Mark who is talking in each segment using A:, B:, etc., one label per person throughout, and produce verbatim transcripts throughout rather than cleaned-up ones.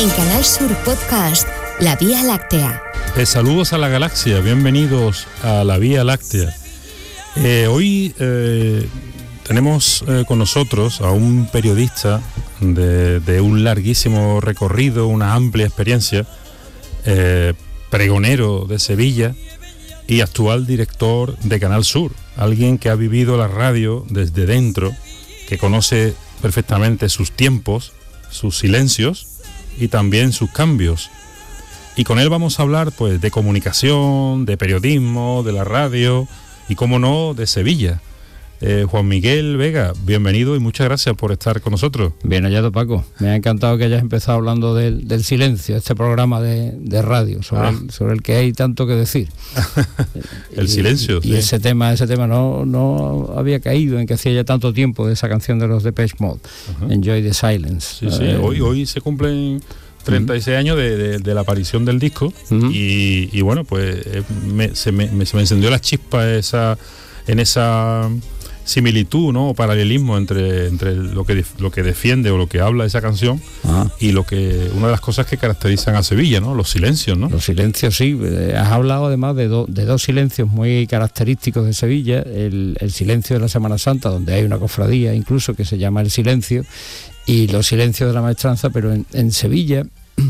A: En Canal Sur Podcast, La Vía Láctea.
B: Eh, saludos a la galaxia, bienvenidos a La Vía Láctea. Eh, hoy eh, tenemos eh, con nosotros a un periodista de, de un larguísimo recorrido, una amplia experiencia, eh, pregonero de Sevilla y actual director de Canal Sur, alguien que ha vivido la radio desde dentro, que conoce perfectamente sus tiempos, sus silencios y también sus cambios. Y con él vamos a hablar pues de comunicación, de periodismo, de la radio y, cómo no, de Sevilla. Eh, Juan Miguel Vega, bienvenido y muchas gracias por estar con nosotros.
C: Bien hallado, Paco. Me ha encantado que hayas empezado hablando del, del silencio, este programa de, de radio, sobre, ah. el, sobre el que hay tanto que decir.
B: el y, silencio.
C: Y,
B: sí.
C: y ese tema, ese tema no, no había caído en que hacía ya tanto tiempo de esa canción de los Depeche Mode, uh-huh. Enjoy the Silence.
B: Sí, sí. Eh, hoy, hoy se cumplen treinta y seis uh-huh. años de, de, de la aparición del disco, uh-huh. y, y bueno, pues me, se, me, me, se me encendió la chispa esa, en esa similitud, ¿no? O paralelismo entre, entre lo que lo que defiende o lo que habla esa canción ah. y lo que una de las cosas que caracterizan a Sevilla, ¿no? Los silencios, ¿no?
C: Los silencios, sí. Has hablado además de, do, de dos silencios muy característicos de Sevilla. El, el silencio de la Semana Santa, donde hay una cofradía incluso que se llama El Silencio, y los silencios de la maestranza, pero en, en Sevilla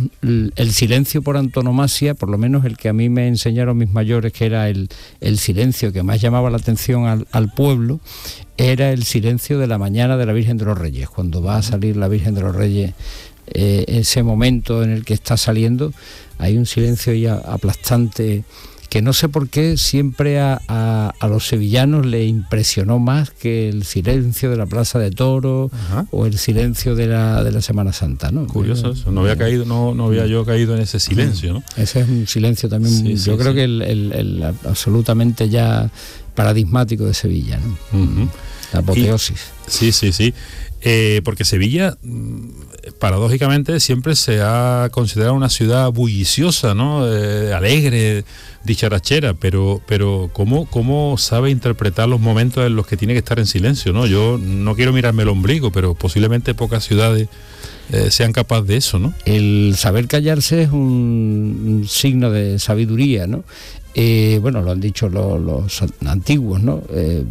C: el silencio por antonomasia, por lo menos el que a mí me enseñaron mis mayores, que era el, el silencio que más llamaba la atención al, al pueblo, era el silencio de la mañana de la Virgen de los Reyes. Cuando va a salir la Virgen de los Reyes, eh, ese momento en el que está saliendo, hay un silencio ya aplastante que no sé por qué siempre a, a, a los sevillanos le impresionó más que el silencio de la Plaza de Toros o el silencio de la, de la Semana Santa, ¿no?
B: Curioso eso, no había caído, no, no había yo caído en ese silencio, ¿no?
C: Ese es un silencio también, sí, yo sí, creo sí. que el, el, el absolutamente ya paradigmático de Sevilla, ¿no? Uh-huh. La apoteosis.
B: Y, sí, sí, sí. Eh, porque Sevilla, paradójicamente, siempre se ha considerado una ciudad bulliciosa, ¿no? Eh, alegre, dicharachera, pero pero ¿cómo, cómo sabe interpretar los momentos en los que tiene que estar en silencio, ¿no? Yo no quiero mirarme el ombligo, pero posiblemente pocas ciudades eh, sean capaces de eso, ¿no?
C: El saber callarse es un, un signo de sabiduría, ¿no? Eh, bueno, lo han dicho los, los antiguos, ¿no? Eh,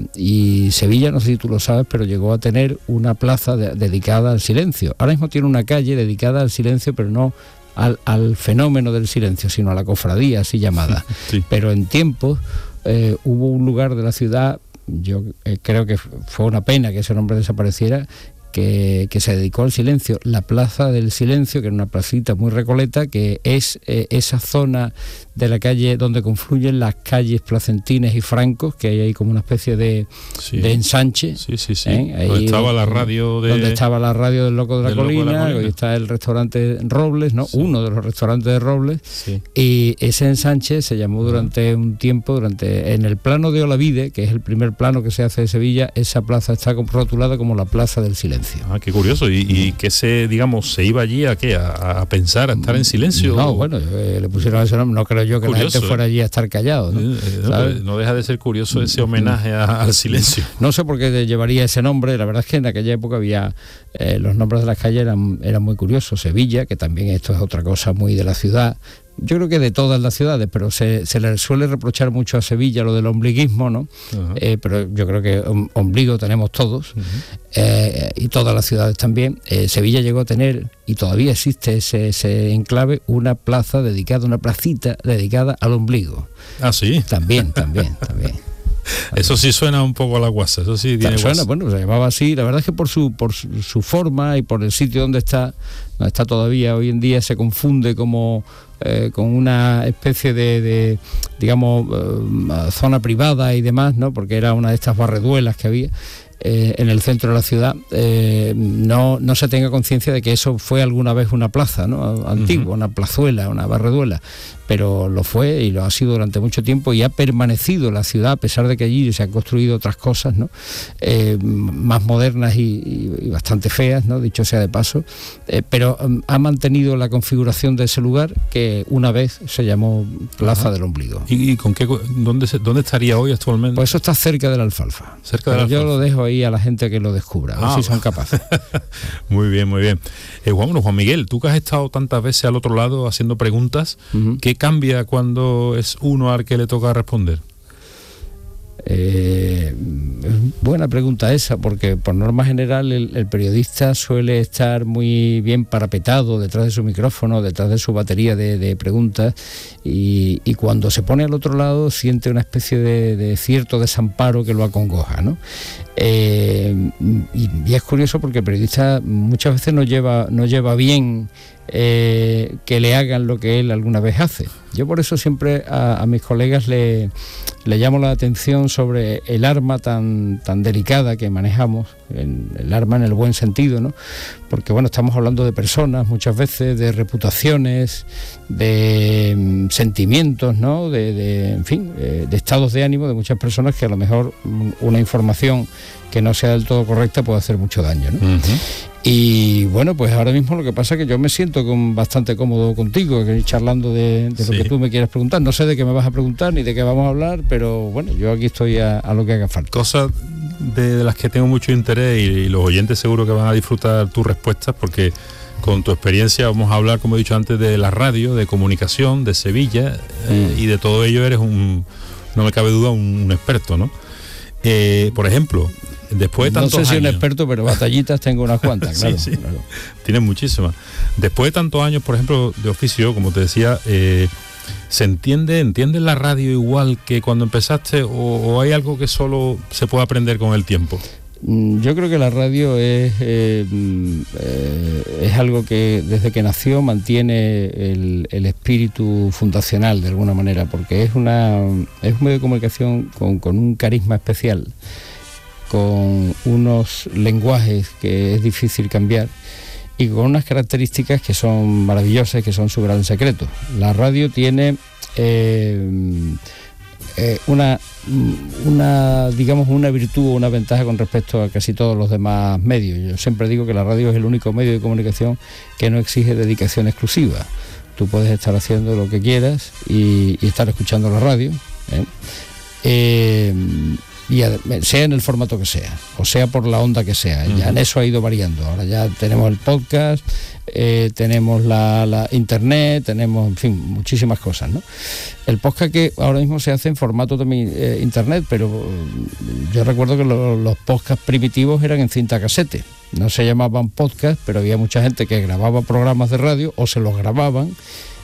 C: y Sevilla, no sé si tú lo sabes, pero llegó a tener una plaza de, dedicada al silencio. Ahora mismo tiene una calle dedicada al silencio, pero no al, al fenómeno del silencio, sino a la cofradía, así llamada. Sí. Pero en tiempos eh, hubo un lugar de la ciudad, yo eh, creo que fue una pena que ese nombre desapareciera, Que, que se dedicó al silencio, la Plaza del Silencio, que era una placita muy recoleta, que es eh, esa zona de la calle donde confluyen las calles Placentines y Francos, que hay ahí como una especie de, sí. de ensanche.
B: Sí, sí, sí. ¿eh? Ahí, donde estaba la radio de...
C: Donde estaba la radio del Loco de la, Colina, de la Colina, hoy está el restaurante Robles, ¿no? Sí. Uno de los restaurantes de Robles. Sí. Y ese ensanche se llamó durante ah. un tiempo, durante en el plano de Olavide, que es el primer plano que se hace de Sevilla, esa plaza está rotulada como la Plaza del Silencio.
B: Ah, qué curioso. ¿Y, y que se, digamos, se iba allí a qué? ¿A, a pensar, a estar en silencio?
C: No, bueno, eh, le pusieron ese nombre. No creo yo que curioso, la gente fuera allí a estar callado, ¿no?
B: Eh, eh, no, no deja de ser curioso ese homenaje a, al silencio.
C: No sé por qué llevaría ese nombre. La verdad es que en aquella época había eh, los nombres de las calles eran, eran muy curiosos. Sevilla, que también esto es otra cosa muy de la ciudad. Yo creo que de todas las ciudades, pero se, se le suele reprochar mucho a Sevilla lo del ombliguismo, ¿no? Uh-huh. Eh, pero yo creo que ombligo tenemos todos, uh-huh. eh, y todas las ciudades también. Eh, Sevilla llegó a tener, y todavía existe ese, ese enclave, una plaza dedicada, una placita dedicada al ombligo.
B: Ah, sí.
C: También, también, también.
B: Eso sí suena un poco a la guasa, eso sí tiene
C: suena,
B: guasa.
C: Bueno, se llamaba así, la verdad es que por su por su, su forma y por el sitio donde está, donde está todavía hoy en día se confunde como eh, con una especie de, de digamos, eh, zona privada y demás, ¿no? Porque era una de estas barreduelas que había eh, en el centro de la ciudad, eh, no, no se tenga conciencia de que eso fue alguna vez una plaza, ¿no? Antigua, uh-huh. una plazuela, una barreduela. pero lo fue y lo ha sido durante mucho tiempo, y ha permanecido la ciudad, a pesar de que allí se han construido otras cosas, ¿no? Eh, más modernas y, y, y bastante feas, ¿no? Dicho sea de paso, eh, pero um, ha mantenido la configuración de ese lugar que una vez se llamó Plaza Ajá. del Ombligo.
B: ¿Y, y con qué, dónde, se, dónde estaría hoy actualmente?
C: Pues eso está cerca de la Alfalfa.
B: Cerca de la
C: Yo
B: Alfalfa.
C: lo dejo ahí a la gente que lo descubra, a ver ah, si son capaces.
B: Muy bien, muy bien. Eh, Juan, bueno, Juan Miguel, tú que has estado tantas veces al otro lado haciendo preguntas, uh-huh. ¿qué cambia cuando es uno al que le toca responder?
C: Eh, buena pregunta esa, porque por norma general el, el periodista suele estar muy bien parapetado detrás de su micrófono, detrás de su batería de, de preguntas, y, y cuando se pone al otro lado siente una especie de, de cierto desamparo que lo acongoja, ¿no? Eh, y, y es curioso porque el periodista muchas veces no lleva, no lleva bien eh, que le hagan lo que él alguna vez hace. Yo por eso siempre a, a mis colegas le, le llamo la atención sobre el arma tan, tan delicada que manejamos, el, el arma en el buen sentido, ¿no? Porque bueno, estamos hablando de personas muchas veces, de reputaciones, de um, sentimientos, ¿no? De, de, en fin, eh, de estados de ánimo de muchas personas que a lo mejor una información que no sea del todo correcta puede hacer mucho daño, ¿no? Uh-huh. Y bueno, pues ahora mismo lo que pasa es que yo me siento con, bastante cómodo contigo, charlando de, de lo sí. que tú me quieras preguntar. No sé de qué me vas a preguntar ni de qué vamos a hablar, pero bueno, yo aquí estoy a, a lo que haga falta.
B: Cosas de, de las que tengo mucho interés, y, y los oyentes seguro que van a disfrutar tus respuestas, porque con tu experiencia vamos a hablar, como he dicho antes, de la radio, de comunicación, de Sevilla, mm. eh, y de todo ello eres un, no me cabe duda, un, un experto, ¿no? Eh, por ejemplo, después de tantos años...
C: No sé si un experto, pero batallitas tengo unas cuantas, claro.
B: sí, sí.
C: claro.
B: Tienes muchísimas. Después de tantos años, por ejemplo, de oficio, como te decía, eh, ¿se entiende, entiende la radio igual que cuando empezaste, o, o hay algo que solo se puede aprender con el tiempo?
C: Yo creo que la radio es, eh, eh, es algo que desde que nació mantiene el, el espíritu fundacional de alguna manera, porque es, una, es un medio de comunicación con, con un carisma especial, con unos lenguajes que es difícil cambiar y con unas características que son maravillosas, que son su gran secreto. La radio tiene eh, eh, una, una, digamos, una virtud o una ventaja con respecto a casi todos los demás medios. Yo siempre digo que la radio es el único medio de comunicación que no exige dedicación exclusiva. Tú puedes estar haciendo lo que quieras y, y estar escuchando la radio, ¿eh? Eh, y sea en el formato que sea, o sea por la onda que sea, uh-huh. ya en eso ha ido variando. Ahora ya tenemos el podcast, eh, tenemos la, la internet, tenemos, en fin, muchísimas cosas, ¿no? El podcast que ahora mismo se hace en formato de mi, eh, internet, pero yo recuerdo que lo, los podcasts primitivos eran en cinta casete, no se llamaban podcast, pero había mucha gente que grababa programas de radio o se los grababan.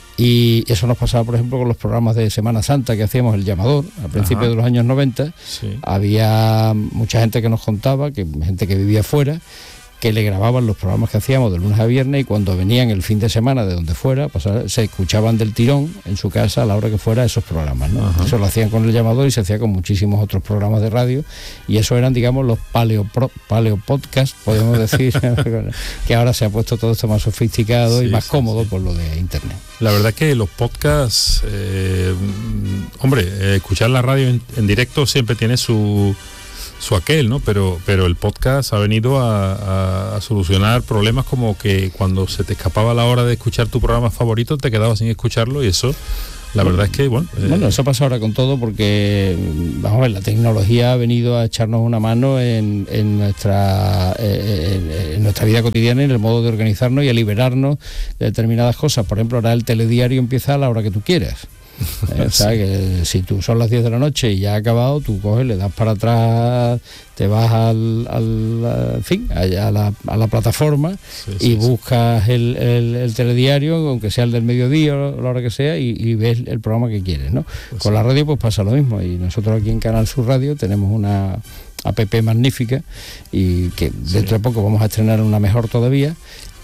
C: Y eso nos pasaba, por ejemplo, con los programas de Semana Santa que hacíamos, El Llamador, a principios de los años noventa. Sí. Había mucha gente que nos contaba, que gente que vivía fuera, que le grababan los programas que hacíamos de lunes a viernes, y cuando venían el fin de semana de donde fuera, pasar, se escuchaban del tirón en su casa a la hora que fuera esos programas, ¿no? Ajá. Eso lo hacían con El Llamador y se hacía con muchísimos otros programas de radio, y eso eran, digamos, los paleo, paleo podcast, podemos decir, que ahora se ha puesto todo esto más sofisticado sí, y más sí, cómodo sí. por lo de internet.
B: La verdad es que los podcasts, eh, hombre, eh, escuchar la radio en, en directo siempre tiene su... su aquel, ¿no? Pero, pero el podcast ha venido a, a, a solucionar problemas como que cuando se te escapaba la hora de escuchar tu programa favorito te quedabas sin escucharlo, y eso, la verdad es que, bueno... Eh...
C: Bueno, eso pasa ahora con todo porque, vamos a ver, la tecnología ha venido a echarnos una mano en, en, nuestra, en, en nuestra vida cotidiana, en el modo de organizarnos y a liberarnos de determinadas cosas. Por ejemplo, ahora el telediario empieza a la hora que tú quieras. Eh, o sea, que si tú son las diez de la noche y ya ha acabado, tú coges, le das para atrás, te vas al, al en fin, a la, a la plataforma sí, y sí, buscas sí. El, el, el telediario, aunque sea el del mediodía o la hora que sea, y, y ves el programa que quieres, ¿no? Pues Con sí. la radio pues pasa lo mismo, y nosotros aquí en Canal Sur Radio tenemos una app magnífica, y que sí. dentro de poco vamos a estrenar una mejor todavía.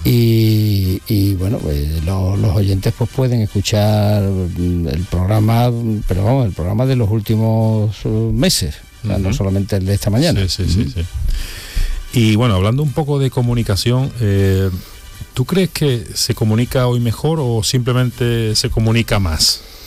C: Y, y bueno, pues los, los oyentes pues pueden escuchar el programa, pero vamos, el programa de los últimos meses, uh-huh. o sea, no solamente el de esta mañana.
B: Sí, sí, uh-huh. sí, sí. Y bueno, hablando un poco de comunicación, eh, ¿tú crees que se comunica hoy mejor o simplemente se comunica más?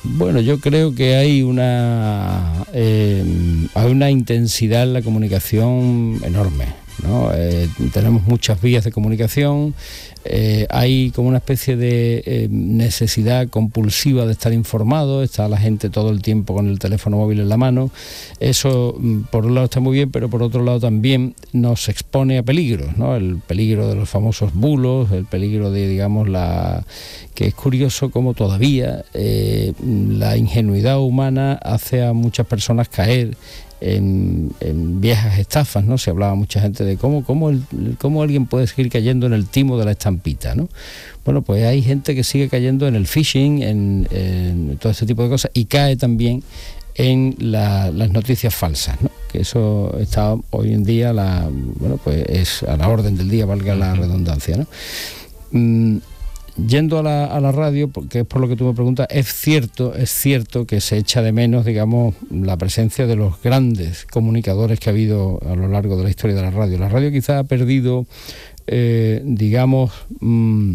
C: Bueno, yo creo que hay una eh, hay una intensidad en la comunicación enorme, ¿no? Eh, tenemos muchas vías de comunicación, eh, hay como una especie de eh, necesidad compulsiva de estar informado, está la gente todo el tiempo con el teléfono móvil en la mano. Eso por un lado está muy bien, pero por otro lado también nos expone a peligros, ¿no? El peligro de los famosos bulos, el peligro de, digamos, la que es curioso cómo todavía eh, la ingenuidad humana hace a muchas personas caer En, en viejas estafas, ¿no? Se hablaba mucha gente de cómo, cómo, el, cómo alguien puede seguir cayendo en el timo de la estampita, ¿no? Bueno, pues hay gente que sigue cayendo en el phishing, en, en todo este tipo de cosas, y cae también en la, las noticias falsas, ¿no? Que eso está hoy en día, la, bueno, pues es a la orden del día, valga la redundancia, ¿no? Mm, Yendo a la, a la radio, porque es por lo que tú me preguntas, es cierto, es cierto que se echa de menos, digamos, la presencia de los grandes comunicadores que ha habido a lo largo de la historia de la radio. La radio quizá ha perdido, eh, digamos, mmm,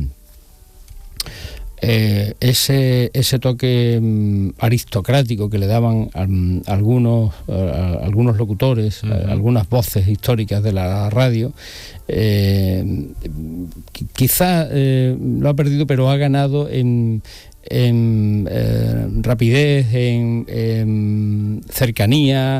C: eh, ese, ese toque mmm, aristocrático que le daban a, a algunos, a, a algunos locutores, uh-huh. a, a algunas voces históricas de la radio. Eh, quizá eh, lo ha perdido, pero ha ganado en, en eh, rapidez, en, en cercanía,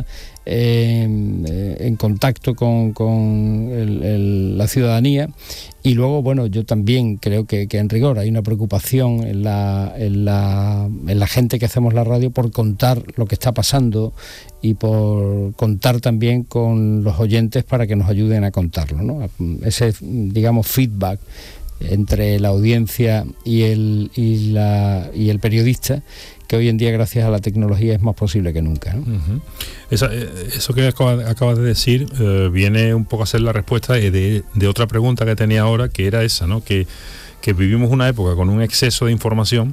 C: en, en contacto con, con el, el, la ciudadanía. Y luego, bueno, yo también creo que, que en rigor hay una preocupación en la, en, la, en la gente que hacemos la radio por contar lo que está pasando y por contar también con los oyentes para que nos ayuden a contarlo, ¿no? Ese, digamos, feedback entre la audiencia y el, y la, y el periodista, que hoy en día, gracias a la tecnología, es más posible que nunca, ¿no?
B: Uh-huh. Esa, eso que acabas, acabas de decir eh, viene un poco a ser la respuesta de, de otra pregunta que tenía ahora, que era esa, ¿no? Que, que vivimos una época con un exceso de información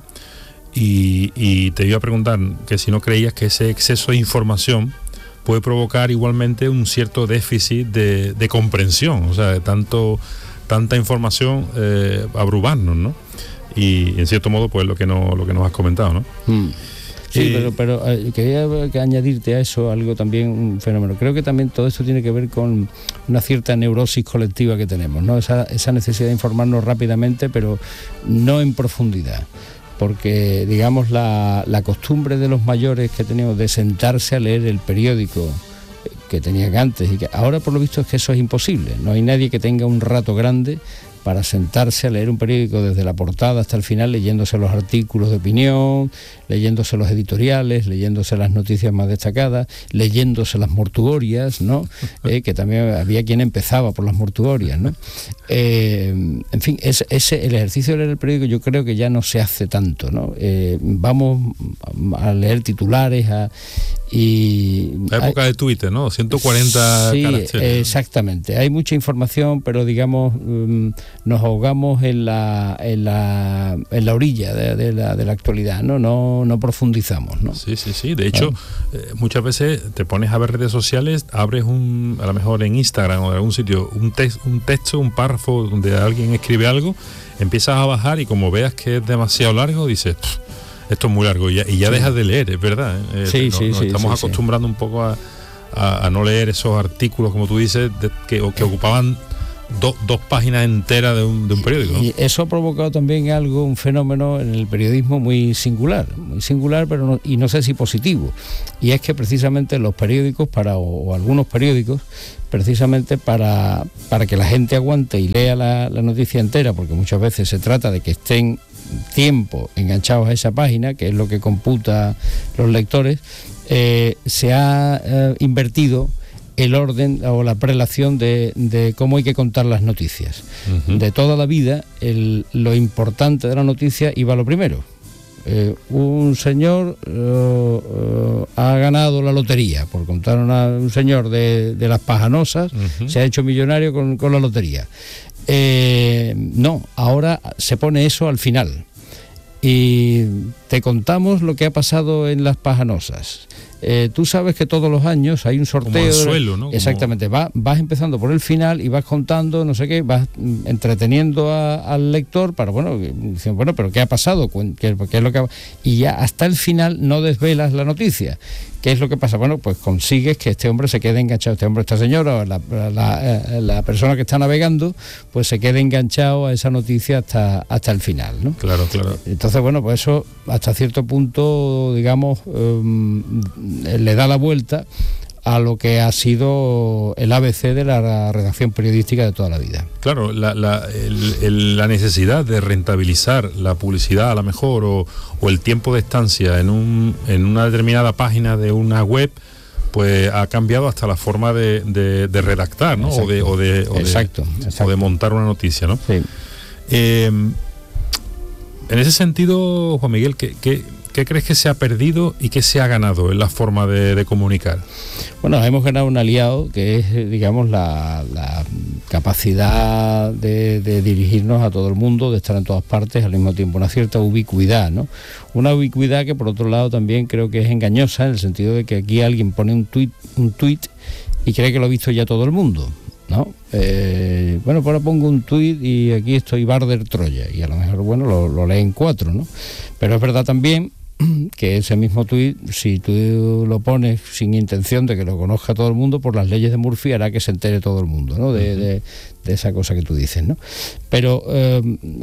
B: y, y te iba a preguntar que si no creías que ese exceso de información puede provocar igualmente un cierto déficit de, de comprensión, o sea, de tanto, tanta información eh, abrumarnos, ¿no? Y en cierto modo pues lo que no lo que nos has comentado, ¿no?
C: Mm. Sí, eh, pero, pero eh, quería que añadirte a eso algo también, un fenómeno. Creo que también todo esto tiene que ver con una cierta neurosis colectiva que tenemos, ¿no? Esa, esa necesidad de informarnos rápidamente, pero no en profundidad. Porque, digamos, la, la costumbre de los mayores que teníamos de sentarse a leer el periódico que tenían antes, y que ahora por lo visto es que eso es imposible. No hay nadie que tenga un rato grande para sentarse a leer un periódico desde la portada hasta el final, leyéndose los artículos de opinión, leyéndose los editoriales, leyéndose las noticias más destacadas, leyéndose las mortuorias, ¿no? Eh, que también había quien empezaba por las mortuorias, ¿no? Eh, en fin, ese, ese, el ejercicio de leer el periódico yo creo que ya no se hace tanto, ¿no? Eh, vamos a leer titulares, a, y...
B: La época hay, de Twitter, ¿no? ciento cuarenta
C: sí,
B: caracteres.
C: Exactamente. Hay mucha información, pero digamos... Um, nos ahogamos en la en la, en la orilla de, de, la, de la actualidad, ¿no? No, no profundizamos, ¿no?
B: Sí, sí, sí. De hecho, eh, muchas veces te pones a ver redes sociales, abres un, a lo mejor en Instagram o en algún sitio, un, tex, un texto, un párrafo donde alguien escribe algo, empiezas a bajar y como veas que es demasiado largo, dices, esto es muy largo y ya, y ya sí. dejas de leer, es verdad. ¿eh?
C: Sí,
B: no,
C: sí,
B: nos
C: sí.
B: Estamos
C: sí,
B: acostumbrando
C: sí.
B: un poco a, a, a no leer esos artículos, como tú dices, de, que, que ocupaban Do, dos páginas enteras de un, de un periódico, ¿no?
C: Y eso ha provocado también algo, un fenómeno en el periodismo muy singular, muy singular, pero no, y no sé si positivo. Y es que precisamente los periódicos, para o, o algunos periódicos, precisamente para, para que la gente aguante y lea la, la noticia entera, porque muchas veces se trata de que estén tiempo enganchados a esa página, que es lo que computa los lectores, eh, se ha eh, invertido el orden o la prelación de, de cómo hay que contar las noticias. Uh-huh. De toda la vida, el, lo importante de la noticia iba a lo primero. Eh, un señor uh, uh, ha ganado la lotería, por contar una, un señor de, de las Pajanosas, uh-huh. se ha hecho millonario con, con la lotería. Eh, no, ahora se pone eso al final. Y te contamos lo que ha pasado en las Pajanosas. eh, tú sabes que todos los años hay un sorteo.
B: Como anzuelo, ¿no?
C: Exactamente, vas, vas empezando por el final y vas contando, no sé qué, vas mm, entreteniendo a, al lector para, bueno, dicen, bueno, pero ¿qué ha pasado? ¿Qué, qué es lo que ha... Y ya hasta el final no desvelas la noticia. ¿Qué es lo que pasa? Bueno, pues consigues que este hombre se quede enganchado, este hombre, esta señora, la, la, la persona que está navegando, pues se quede enganchado a esa noticia hasta, hasta el final, ¿no?
B: Claro, claro.
C: Entonces, bueno, pues eso hasta cierto punto, digamos, um, le da la vuelta a lo que ha sido el A B C de la redacción periodística de toda la vida.
B: Claro, la, la, el, el, la necesidad de rentabilizar la publicidad a lo mejor o, o el tiempo de estancia en, un, en una determinada página de una web, pues ha cambiado hasta la forma de, de, de redactar, ¿no? O de, o, de, o,
C: exacto,
B: de,
C: exacto.
B: o de montar una noticia, ¿no?
C: Sí.
B: Eh, en ese sentido, Juan Miguel, ¿qué, qué, ¿qué crees que se ha perdido y qué se ha ganado en la forma de, de comunicar?
C: Bueno, hemos ganado un aliado que es, digamos, la, la capacidad de, de dirigirnos a todo el mundo, de estar en todas partes al mismo tiempo, una cierta ubicuidad, ¿no? Una ubicuidad que por otro lado también creo que es engañosa, en el sentido de que aquí alguien pone un tuit, un tuit y cree que lo ha visto ya todo el mundo, ¿no? Eh, bueno, pues ahora pongo un tuit y aquí estoy Barder Troya, y a lo mejor, bueno, lo, lo leen cuatro, ¿no? Pero es verdad también que ese mismo tuit, si tú lo pones sin intención de que lo conozca todo el mundo, por las leyes de Murphy hará que se entere todo el mundo, ¿no? De, de, de esa cosa que tú dices, ¿no? Pero eh,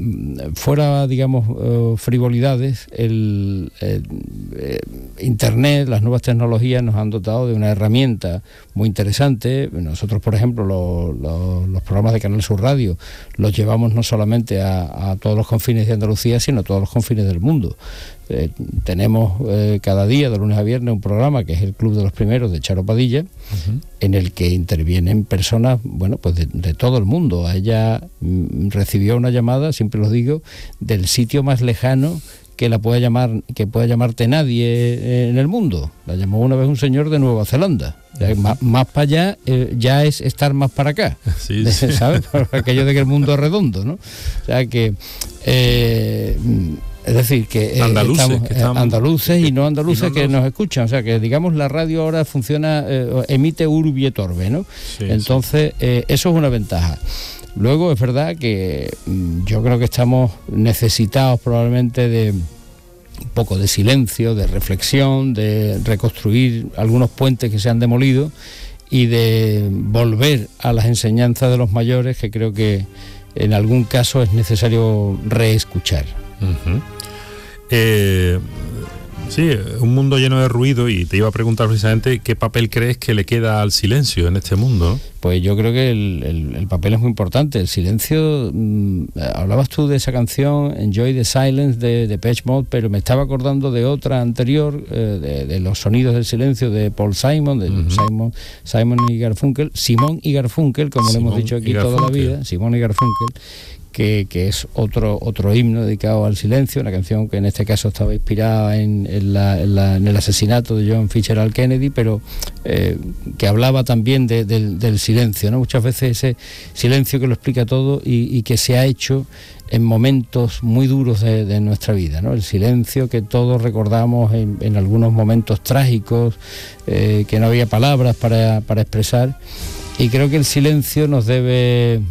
C: fuera, digamos, eh, frivolidades, el, el, el Internet, las nuevas tecnologías nos han dotado de una herramienta muy interesante. Nosotros, por ejemplo, lo, lo, los programas de Canal Sur Radio los llevamos no solamente a, a todos los confines de Andalucía, sino a todos los confines del mundo. Eh, tenemos eh, cada día, de lunes a viernes, un programa que es el Club de los Primeros de Charo Padilla, uh-huh. en el que intervienen personas, bueno, pues de, de todo el mundo. Ella mm, recibió una llamada, siempre los digo, del sitio más lejano que la pueda llamar, que pueda llamarte nadie en el mundo. La llamó una vez un señor de Nueva Zelanda. Uh-huh. Más, más para allá eh, ya es estar más para acá.
B: Sí, sí.
C: ¿Sabes? Aquello de que el mundo es redondo, ¿no? O sea que eh, es decir, que eh,
B: andaluces,
C: estamos,
B: que estamos,
C: andaluces y no andaluces y no
B: que
C: nos escuchan. O sea, que digamos la radio ahora funciona, eh, emite urbi et orbe, ¿no?
B: Sí,
C: Entonces, sí. Eh, eso es una ventaja. Luego es verdad que mm, yo creo que estamos necesitados probablemente de un poco de silencio, de reflexión, de reconstruir algunos puentes que se han demolido y de volver a las enseñanzas de los mayores, que creo que en algún caso es necesario reescuchar.
B: Uh-huh. Eh, sí, un mundo lleno de ruido, y te iba a preguntar precisamente qué papel crees que le queda al silencio en este mundo, ¿no?
C: Pues yo creo que el, el, el papel es muy importante. El silencio, mmm, hablabas tú de esa canción Enjoy the Silence de Depeche Mode, pero me estaba acordando de otra anterior, eh, de, de los sonidos del silencio de Paul Simon, de uh-huh. Simon, Simon y Garfunkel, Simón y Garfunkel, como Simón le hemos dicho aquí toda la vida, Simón y Garfunkel, que, que es otro otro himno dedicado al silencio, una canción que en este caso estaba inspirada en, en, la, en, la, en el asesinato de John Fitzgerald Kennedy, pero eh, que hablaba también de, de, del silencio, ¿no? Muchas veces ese silencio que lo explica todo y, y que se ha hecho en momentos muy duros de, de nuestra vida, ¿no? El silencio que todos recordamos en, en algunos momentos trágicos, eh, que no había palabras para, para expresar, y creo que el silencio nos debe...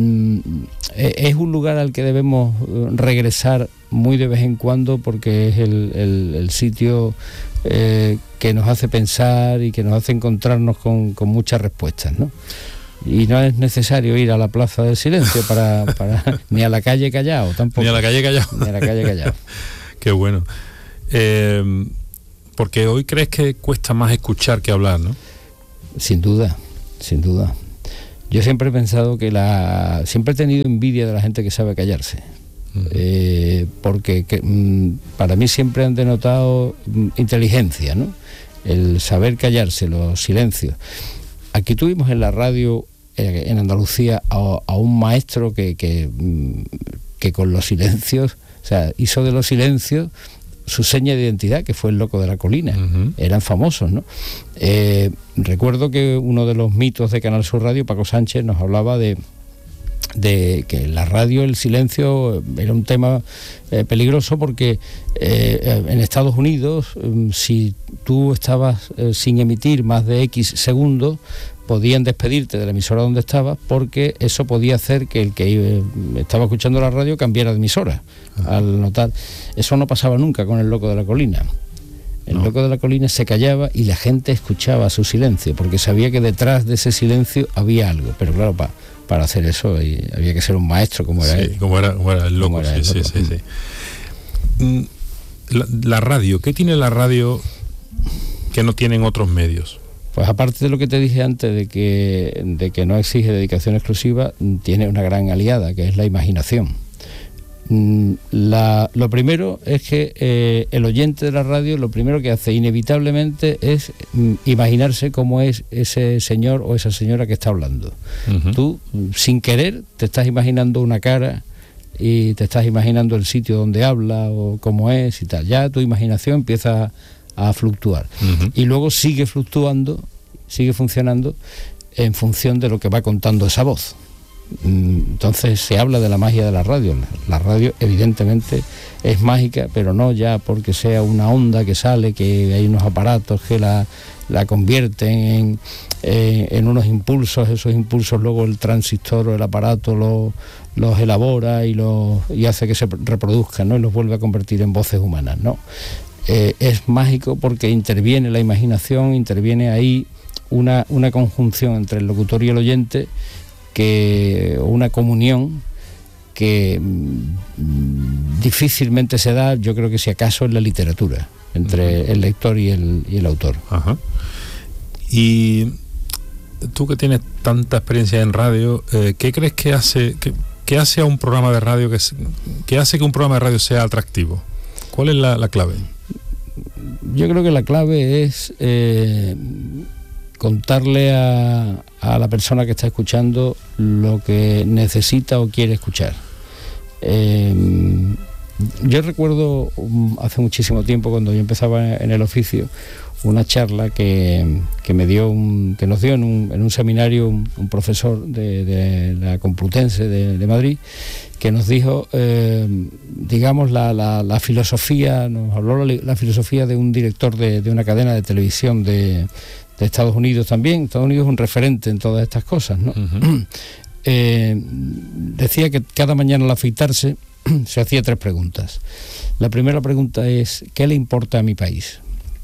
C: es un lugar al que debemos regresar muy de vez en cuando, porque es el, el, el sitio eh, que nos hace pensar y que nos hace encontrarnos con, con muchas respuestas, ¿no? Y no es necesario ir a la Plaza del Silencio para, para ni a la calle Callao tampoco.
B: Ni a la calle Callao.
C: Ni a la calle Callao.
B: Qué bueno. Eh, porque hoy crees que cuesta más escuchar que hablar, ¿no?
C: Sin duda, sin duda. Yo siempre he pensado que la... Siempre he tenido envidia de la gente que sabe callarse. Uh-huh. Eh, porque que, mm, para mí siempre han denotado mm, inteligencia, ¿no? El saber callarse, los silencios. Aquí tuvimos en la radio, eh, en Andalucía, a, a un maestro que, que, mm, que con los silencios, o sea, hizo de los silencios su seña de identidad, que fue el loco de la colina. Uh-huh. Eran famosos, ¿no? Eh, recuerdo que uno de los mitos de Canal Sur Radio, Paco Sánchez, nos hablaba de de que en la radio el silencio era un tema eh, peligroso porque eh, en Estados Unidos eh, si tú estabas eh, sin emitir más de X segundos podían despedirte de la emisora donde estabas, porque eso podía hacer que el que eh, estaba escuchando la radio cambiara de emisora. Ajá. Al notar, eso no pasaba nunca con el Loco de la Colina. El no. Loco de la Colina se callaba y la gente escuchaba su silencio, porque sabía que detrás de ese silencio había algo. Pero claro, pa, para hacer eso y, había que ser un maestro como era
B: sí,
C: él.
B: Como era, como era el Loco, era sí, el loco. sí, sí, sí. La, la radio, ¿qué tiene la radio que no tienen otros medios?
C: Pues aparte de lo que te dije antes, de que, de que no exige dedicación exclusiva, tiene una gran aliada, que es la imaginación. La, lo primero es que eh, el oyente de la radio lo primero que hace inevitablemente es mm, imaginarse cómo es ese señor o esa señora que está hablando. Uh-huh. Tú, sin querer, te estás imaginando una cara y te estás imaginando el sitio donde habla o cómo es y tal. Ya tu imaginación empieza a fluctuar. Uh-huh. Y luego sigue fluctuando, sigue funcionando en función de lo que va contando esa voz. Entonces se habla de la magia de la radio. La radio evidentemente es mágica, pero no ya porque sea una onda que sale, que hay unos aparatos que la, la convierten en, eh, en unos impulsos. Esos impulsos luego el transistor o el aparato los, los elabora y, los, y hace que se reproduzcan, ¿no? Y los vuelve a convertir en voces humanas, ¿no? Eh, es mágico porque interviene la imaginación, interviene ahí una, una conjunción entre el locutor y el oyente, que una comunión que mmm, difícilmente se da, yo creo que si acaso en la literatura, entre uh-huh. el lector y el, y el autor.
B: Ajá. Y tú que tienes tanta experiencia en radio, eh, ¿qué crees que hace que, que hace a un programa de radio que, que hace que un programa de radio sea atractivo? ¿Cuál es la, la clave?
C: Yo creo que la clave es eh, contarle a, a la persona que está escuchando lo que necesita o quiere escuchar. Eh, yo recuerdo um, hace muchísimo tiempo, cuando yo empezaba en el oficio, una charla que, que me dio un, que nos dio en un, en un seminario un, un profesor de, de la Complutense de, de Madrid, que nos dijo, eh, digamos, la, la, la filosofía, nos habló la, la filosofía de un director de, de una cadena de televisión de, de Estados Unidos también. Estados Unidos es un referente en todas estas cosas, ¿no? Uh-huh. eh, decía que cada mañana al afeitarse se hacía tres preguntas. La primera pregunta es, ¿qué le importa a mi país?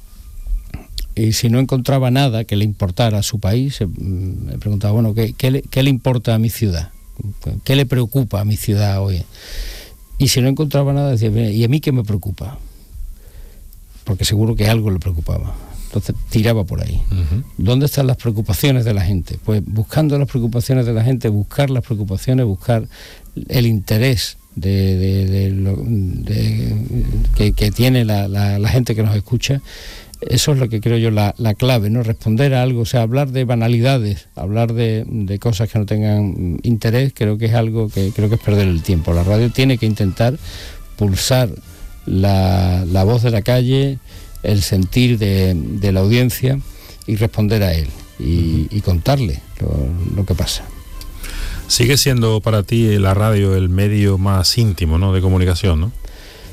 C: Y si no encontraba nada que le importara a su país, me preguntaba, bueno, ¿qué, qué, le, qué le importa a mi ciudad? ¿Qué le preocupa a mi ciudad hoy? Y si no encontraba nada, decía, ¿y a mí qué me preocupa? Porque seguro que algo le preocupaba. Entonces tiraba por ahí. Uh-huh. ¿Dónde están las preocupaciones de la gente? Pues buscando las preocupaciones de la gente, buscar las preocupaciones, buscar el interés de, de, de lo, de, que, que tiene la, la, la gente que nos escucha. Eso es lo que creo yo la, la clave, ¿no? Responder a algo, o sea, hablar de banalidades, hablar de, de cosas que no tengan interés, creo que es algo que creo que es perder el tiempo. La radio tiene que intentar pulsar la, la voz de la calle, el sentir de, de la audiencia y responder a él y, y contarle lo, lo que pasa.
B: Sigue siendo para ti la radio el medio más íntimo, ¿no?, de comunicación, ¿no?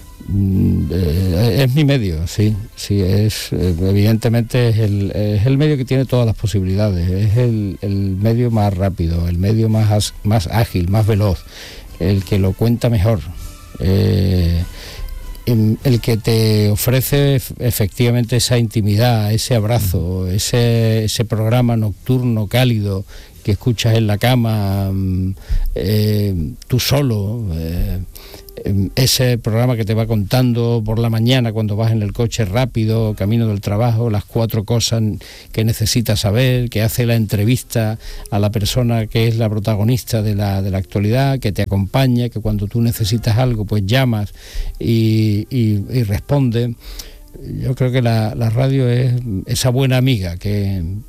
C: Es mi medio, sí, sí, es evidentemente es el, es el medio que tiene todas las posibilidades, es el, el medio más rápido, el medio más, más ágil, más veloz, el que lo cuenta mejor, eh, el que te ofrece efectivamente esa intimidad, ese abrazo, ese, ese programa nocturno cálido que escuchas en la cama, eh, tú solo, eh, ese programa que te va contando por la mañana cuando vas en el coche rápido, camino del trabajo, las cuatro cosas que necesitas saber, que hace la entrevista a la persona que es la protagonista de la, de la actualidad, que te acompaña, que cuando tú necesitas algo pues llamas y, y, y responde. Yo creo que la, la radio es esa buena amiga que,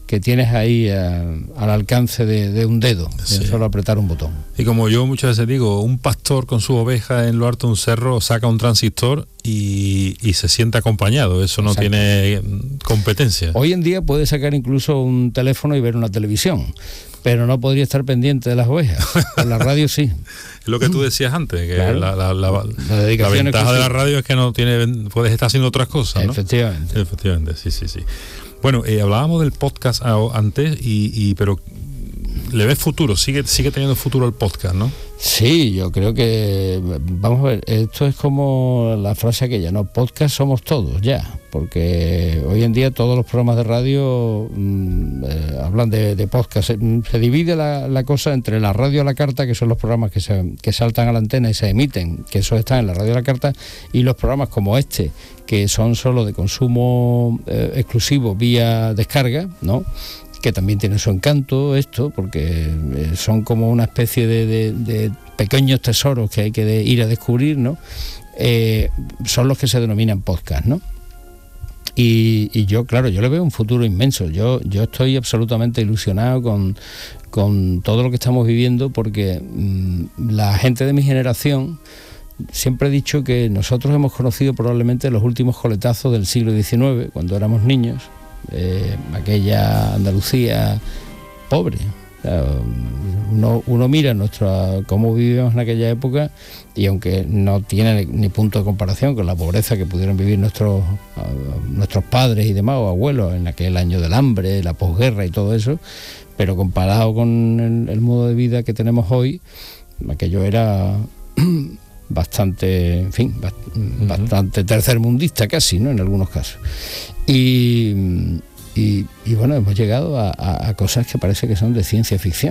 C: que tienes ahí a, al alcance de, de un dedo, sí. de solo apretar un botón.
B: Y como yo muchas veces digo, un pastor con su oveja en lo alto de un cerro saca un transistor y, y se siente acompañado, eso no Exacto. tiene competencia.
C: Hoy en día puedes sacar incluso un teléfono y ver una televisión, pero no podría estar pendiente de las ovejas. Con la radio sí.
B: Es lo que tú decías antes, que claro. la, la, la, la, la ventaja de la radio es que no tiene, puedes estar haciendo otras cosas, ¿no?
C: Efectivamente.
B: Efectivamente, sí, sí, sí. Bueno, eh, hablábamos del podcast antes, y, y pero ¿le ves futuro? Sigue, sigue teniendo futuro el podcast, ¿no?
C: Sí, yo creo que, vamos a ver, esto es como la frase aquella, ¿no? Podcast somos todos ya, porque hoy en día todos los programas de radio mmm, eh, hablan de, de podcast. Se, se divide la, la cosa entre la radio a la carta, que son los programas que, se, que saltan a la antena y se emiten, que eso está en la radio a la carta, y los programas como este, que son solo de consumo eh, exclusivo vía descarga, ¿no? Que también tiene su encanto esto, porque eh, son como una especie de, de, de pequeños tesoros que hay que de ir a descubrir, ¿no? Eh, son los que se denominan podcast, ¿no? Y, y yo, claro, yo le veo un futuro inmenso. Yo, yo estoy absolutamente ilusionado con, con todo lo que estamos viviendo, porque mmm, la gente de mi generación, siempre he dicho que nosotros hemos conocido probablemente los últimos coletazos del siglo diecinueve, cuando éramos niños. Eh, aquella Andalucía pobre. O sea, uno, uno mira nuestra, cómo vivíamos en aquella época, y aunque no tiene ni punto de comparación con la pobreza que pudieron vivir nuestros, uh, nuestros padres y demás, o abuelos, en aquel año del hambre, la posguerra y todo eso, pero comparado con el, el modo de vida que tenemos hoy, aquello era bastante, en fin, bastante uh-huh. tercermundista casi, ¿no? En algunos casos. Y, y, y bueno, hemos llegado a, a, a cosas que parece que son de ciencia ficción.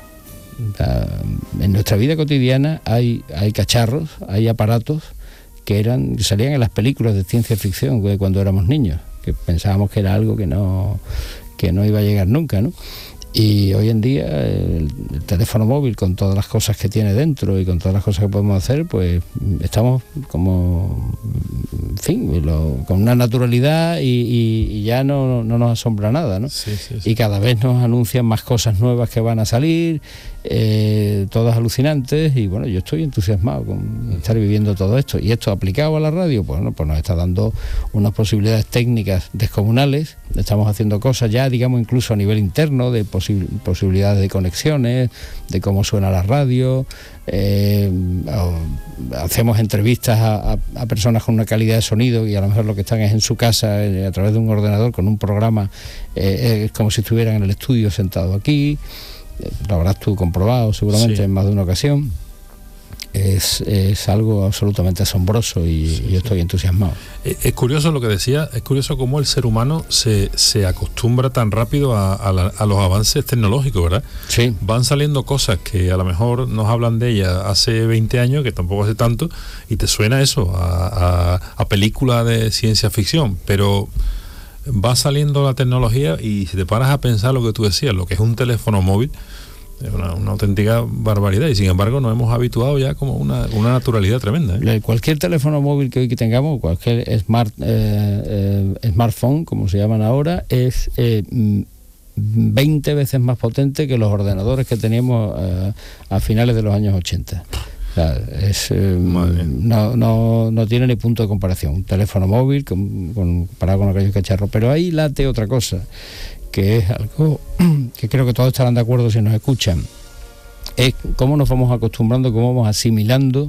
C: O sea, en nuestra vida cotidiana hay, hay cacharros, hay aparatos que eran que salían en las películas de ciencia ficción de cuando éramos niños, que pensábamos que era algo que no, que no iba a llegar nunca, ¿no? Y hoy en día el, el teléfono móvil, con todas las cosas que tiene dentro y con todas las cosas que podemos hacer, pues estamos como, en fin, lo, con una naturalidad y, y, y ya no, no nos asombra nada, ¿no?
B: Sí, sí, sí.
C: Y cada vez nos anuncian más cosas nuevas que van a salir, eh, todas alucinantes, y bueno, yo estoy entusiasmado con estar viviendo todo esto. Y esto aplicado a la radio, pues, bueno, pues nos está dando unas posibilidades técnicas descomunales. Estamos haciendo cosas ya, digamos, incluso a nivel interno, de posi- posibilidades de conexiones, de cómo suena la radio. Eh, hacemos entrevistas a, a, a personas con una calidad de sonido, y a lo mejor lo que están es en su casa, eh, a través de un ordenador con un programa, eh, es como si estuvieran en el estudio sentado aquí. Eh, lo habrás tú comprobado seguramente sí. en más de una ocasión. Es, es algo absolutamente asombroso, y sí, yo estoy sí. entusiasmado.
B: Es curioso lo que decía, es curioso cómo el ser humano se, se acostumbra tan rápido a, a, la, a los avances tecnológicos, ¿verdad?
C: Sí.
B: Van saliendo cosas que a lo mejor nos hablan de ellas hace veinte años, que tampoco hace tanto, y te suena eso, a, a, a película de ciencia ficción, pero va saliendo la tecnología, y si te paras a pensar lo que tú decías, lo que es un teléfono móvil, es una, una auténtica barbaridad, y sin embargo nos hemos habituado ya como una, una naturalidad tremenda, ¿eh?
C: Cualquier teléfono móvil que hoy que tengamos, cualquier smart eh, eh, smartphone, como se llaman ahora, es eh, veinte veces más potente que los ordenadores que teníamos eh, a finales de los años ochenta. O sea, es, eh, no, no, no tiene ni punto de comparación. Un teléfono móvil con, con, comparado con aquellos cacharros. Pero ahí late otra cosa, que es algo que creo que todos estarán de acuerdo si nos escuchan. Es cómo nos vamos acostumbrando, cómo vamos asimilando